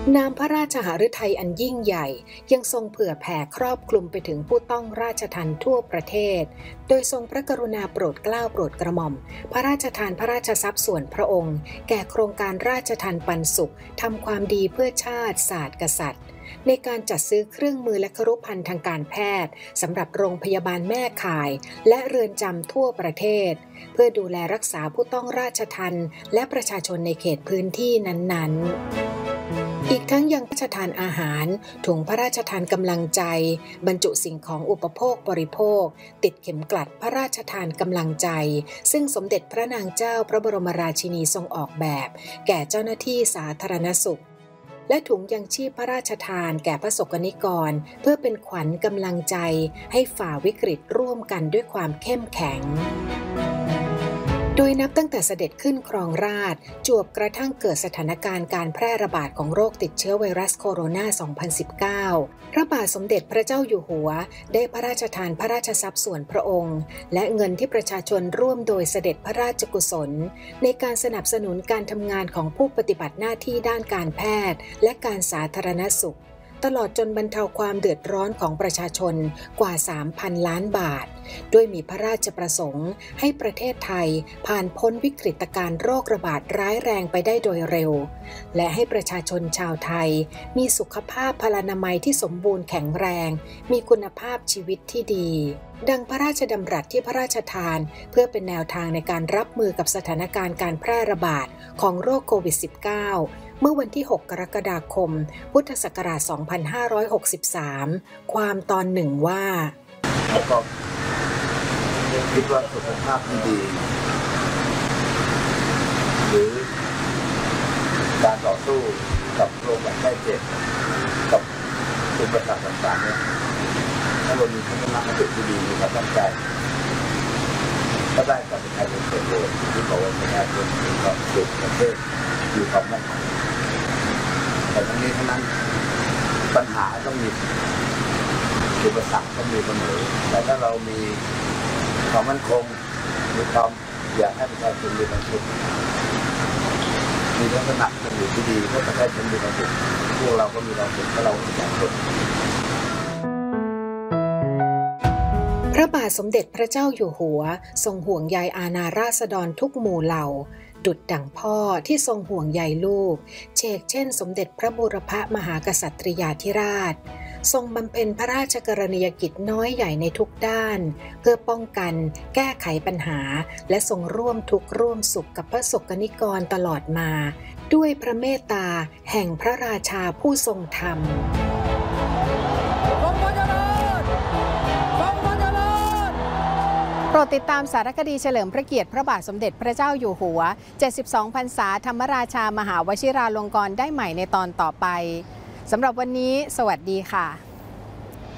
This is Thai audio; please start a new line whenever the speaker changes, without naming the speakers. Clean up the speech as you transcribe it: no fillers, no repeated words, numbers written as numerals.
น้ำพระราชหฤทัยอันยิ่งใหญ่ยังทรงเผื่อแผ่ครอบคลุมไปถึงผู้ต้องราชทัณฑ์ทั่วประเทศโดยทรงพระกรุณาโปรดเกล้าโปรดกระหม่อมพระราชทานพระราชทรัพย์ส่วนพระองค์แก่โครงการราชทัณฑ์ปันสุขทำความดีเพื่อชาติศาสตร์กษัตริย์ในการจัดซื้อเครื่องมือและครุภัณฑ์ทางการแพทย์สำหรับโรงพยาบาลแม่ข่ายและเรือนจำทั่วประเทศเพื่อดูแลรักษาผู้ต้องราชทัณฑ์และประชาชนในเขตพื้นที่นั้นๆอีกทั้งยังพระราชทานอาหารถุงพระราชทานกำลังใจบรรจุสิ่งของอุปโภคบริโภคติดเข็มกลัดพระราชทานกำลังใจซึ่งสมเด็จพระนางเจ้าพระบรมราชินีทรงออกแบบแก่เจ้าหน้าที่สาธารณสุขและถุงยังชีพพระราชทานแก่ประสบกนิกรเพื่อเป็นขวัญกำลังใจให้ฝ่าวิกฤตร่วมกันด้วยความเข้มแข็งโดยนับตั้งแต่เสด็จขึ้นครองราชย์จวบกระทั่งเกิดสถานการณ์การแพร่ระบาดของโรคติดเชื้อไวรัสโคโรนา 2019 พระบาทสมเด็จพระเจ้าอยู่หัวได้พระราชทานพระราชทรัพย์ส่วนพระองค์และเงินที่ประชาชนร่วมโดยเสด็จพระราชกุศลในการสนับสนุนการทำงานของผู้ปฏิบัติหน้าที่ด้านการแพทย์และการสาธารณสุขตลอดจนบรรเทาความเดือดร้อนของประชาชนกว่า 3,000 ล้านบาทด้วยมีพระราชประสงค์ให้ประเทศไทยผ่านพ้นวิกฤตการณ์โรคระบาดร้ายแรงไปได้โดยเร็วและให้ประชาชนชาวไทยมีสุขภาพพลานามัยที่สมบูรณ์แข็งแรงมีคุณภาพชีวิตที่ดีดังพระราชดำรัสที่พระราชทานเพื่อเป็นแนวทางในการรับมือกับสถานการณ์การแพร่ระบาดของโรคโควิด -19 เมื่อวันที่ 6 กรกฎาคม พุทธศักราช 2563 ความตอนหนึ่งว่า
แล้วก็คิดว่าสุขภาพที่ดีหรือการต่อสู้กับโรคแบบไม่เจ็บกับอุปสรรคต่างๆเนี่ยถ้าเรามีทัศนคติที่ดีมีความตั้งใจก็ได้กับประชาชนเกิดโดยที่บอกว่าประชาชนมีความสุขประเทศมีความมั่นคงแต่ทั้งนี้ทั้งนั้นปัญหาต้องมีอุปสรรคต้องมีเสมอแต่ถ้าเรามีความมั่นคงมีความอยากให้ประชาชนมีความสุขมีลักษณะเป็นอยู่ที่ดีเพื่อประชาชนมีความสุขพวกเราก็มีความสุขถ้าเราอยากสุข
พระบาทสมเด็จพระเจ้าอยู่หัวทรงห่วงใยอาณาราษฎรทุกหมู่เหล่าดุจดั่งพ่อที่ทรงห่วงใยลูกเชกเช่นสมเด็จพระบูรพมหากษัตริยาธิราชทรงบำเพ็ญพระราชกรณียกิจน้อยใหญ่ในทุกด้านเพื่อป้องกันแก้ไขปัญหาและทรงร่วมทุกข์ร่วมสุขกับพระสกนิกรตลอดมาด้วยพระเมตตาแห่งพระราชาผู้ทรงธรรมโปรดติดตามสารคดีเฉลิมพระเกียรติพระบาทสมเด็จพระเจ้าอยู่หัว 72 พรรษาธรรมราชามหาวชิราลงกรณ์ได้ใหม่ในตอนต่อไปสำหรับวันนี้สวัสดีค่ะ